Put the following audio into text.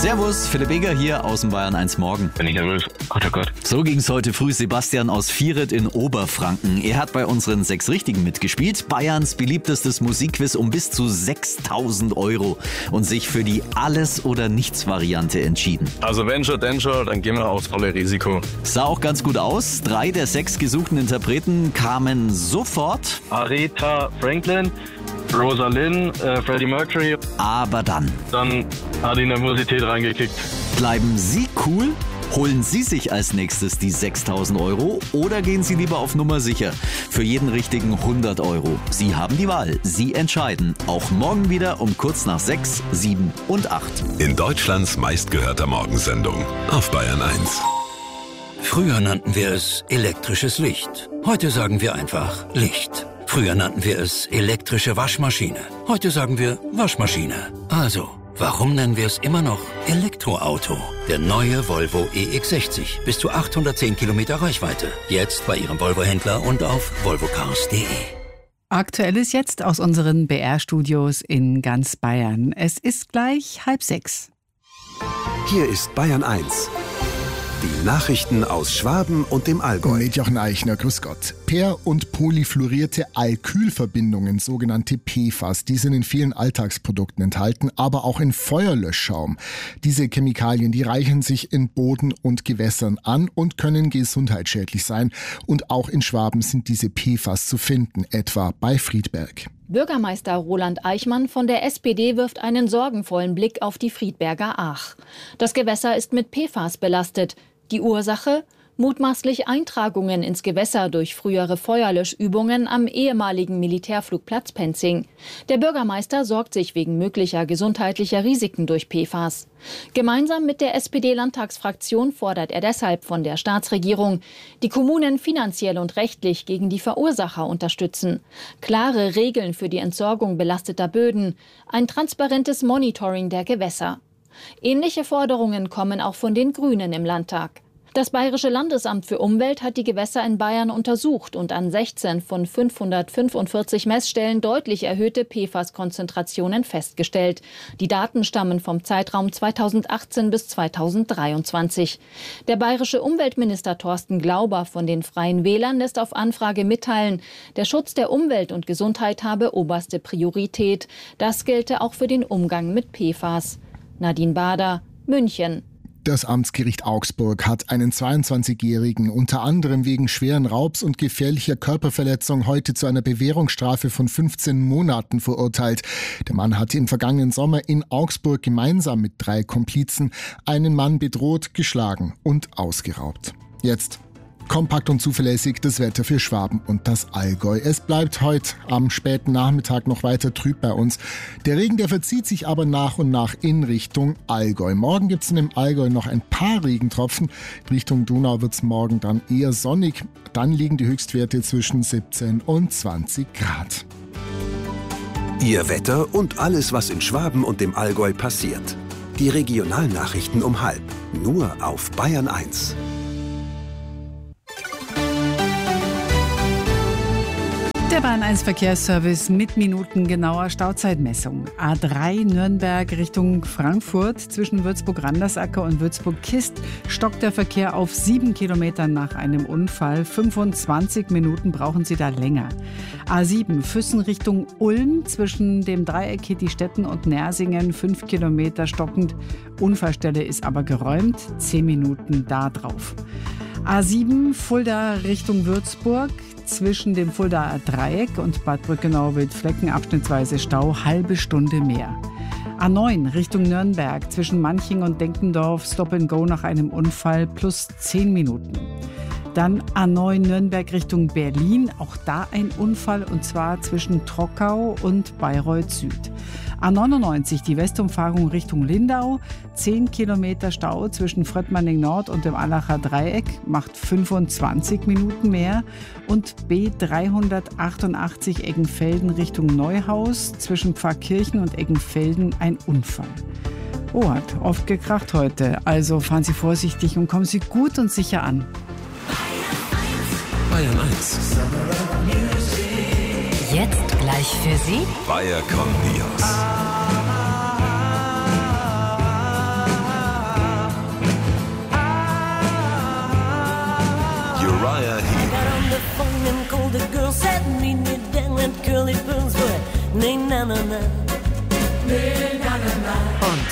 Servus, Philipp Eger hier aus dem Bayern 1 Morgen. Bin ich nervös. Gott, oh Gott. So ging's heute früh Sebastian aus Vieret in Oberfranken. Er hat bei unseren 6 Richtigen mitgespielt. Bayerns beliebtestes Musikquiz um bis zu 6.000 € und sich für die Alles-oder-Nichts-Variante entschieden. Also wenn schon, dann gehen wir aufs volle Risiko. Sah auch ganz gut aus. 3 der 6 gesuchten Interpreten kamen sofort. Aretha Franklin, Rosalind, Freddie Mercury. Aber dann hat die Nervosität reingekickt. bleiben Sie cool? Holen Sie sich als nächstes die 6.000 € oder gehen Sie lieber auf Nummer sicher? Für jeden richtigen 100 €. Sie haben die Wahl. Sie entscheiden. Auch morgen wieder um kurz nach 6, 7 und 8. In Deutschlands meistgehörter Morgensendung auf Bayern 1. Früher nannten wir es elektrisches Licht. Heute sagen wir einfach Licht. Früher nannten wir es elektrische Waschmaschine. Heute sagen wir Waschmaschine. Also, warum nennen wir es immer noch Elektroauto? Der neue Volvo EX60. Bis zu 810 Kilometer Reichweite. Jetzt bei Ihrem Volvo-Händler und auf volvocars.de. Aktuelles jetzt aus unseren BR-Studios in ganz Bayern. Es ist gleich 5:30. Hier ist Bayern 1. Die Nachrichten aus Schwaben und dem Allgäu. Mit Jochen Eichner, grüß Gott. Per- und polyfluorierte Alkylverbindungen, sogenannte PFAS, die sind in vielen Alltagsprodukten enthalten, aber auch in Feuerlöschschaum. Diese Chemikalien, die reichern sich in Boden und Gewässern an und können gesundheitsschädlich sein. Und auch in Schwaben sind diese PFAS zu finden, etwa bei Friedberg. Bürgermeister Roland Eichmann von der SPD wirft einen sorgenvollen Blick auf die Friedberger Aach. Das Gewässer ist mit PFAS belastet. Die Ursache? Mutmaßlich Eintragungen ins Gewässer durch frühere Feuerlöschübungen am ehemaligen Militärflugplatz Penzing. Der Bürgermeister sorgt sich wegen möglicher gesundheitlicher Risiken durch PFAS. Gemeinsam mit der SPD-Landtagsfraktion fordert er deshalb von der Staatsregierung, die Kommunen finanziell und rechtlich gegen die Verursacher unterstützen. Klare Regeln für die Entsorgung belasteter Böden, ein transparentes Monitoring der Gewässer. Ähnliche Forderungen kommen auch von den Grünen im Landtag. Das Bayerische Landesamt für Umwelt hat die Gewässer in Bayern untersucht und an 16 von 545 Messstellen deutlich erhöhte PFAS-Konzentrationen festgestellt. Die Daten stammen vom Zeitraum 2018 bis 2023. Der bayerische Umweltminister Thorsten Glauber von den Freien Wählern lässt auf Anfrage mitteilen, der Schutz der Umwelt und Gesundheit habe oberste Priorität. Das gelte auch für den Umgang mit PFAS. Nadine Bader, München. Das Amtsgericht Augsburg hat einen 22-Jährigen unter anderem wegen schweren Raubs und gefährlicher Körperverletzung heute zu einer Bewährungsstrafe von 15 Monaten verurteilt. Der Mann hatte im vergangenen Sommer in Augsburg gemeinsam mit 3 Komplizen einen Mann bedroht, geschlagen und ausgeraubt. Jetzt kompakt und zuverlässig das Wetter für Schwaben und das Allgäu. Es bleibt heute am späten Nachmittag noch weiter trüb bei uns. Der Regen, der verzieht sich aber nach und nach in Richtung Allgäu. Morgen gibt es im Allgäu noch ein paar Regentropfen. In Richtung Donau wird es morgen dann eher sonnig. Dann liegen die Höchstwerte zwischen 17 und 20 Grad. Ihr Wetter und alles, was in Schwaben und dem Allgäu passiert. Die Regionalnachrichten um 12:30. Nur auf Bayern 1. Der Bayern 1 Verkehrsservice mit minutengenauer Stauzeitmessung. A3 Nürnberg Richtung Frankfurt zwischen Würzburg-Randersacker und Würzburg-Kist stockt der Verkehr auf 7 Kilometern nach einem Unfall. 25 Minuten brauchen Sie da länger. A7 Füssen Richtung Ulm zwischen dem Dreieck Kittistetten und Nersingen 5 Kilometer stockend. Unfallstelle ist aber geräumt. 10 Minuten da drauf. A7 Fulda Richtung Würzburg. Zwischen dem Fuldaer Dreieck und Bad Brückenau-Wildflecken abschnittsweise Stau, halbe Stunde mehr. A9 Richtung Nürnberg zwischen Manching und Denkendorf Stop and Go nach einem Unfall plus 10 Minuten. Dann A9 Nürnberg Richtung Berlin, auch da ein Unfall und zwar zwischen Trockau und Bayreuth Süd. A99 die Westumfahrung Richtung Lindau, 10 Kilometer Stau zwischen Fröttmanning Nord und dem Allacher Dreieck, macht 25 Minuten mehr. Und B388 Eggenfelden Richtung Neuhaus, zwischen Pfarrkirchen und Eggenfelden ein Unfall. Oh, hat oft gekracht heute, also fahren Sie vorsichtig und kommen Sie gut und sicher an. Bayern 1. Jetzt gleich für Sie Bayer Cornelius. Und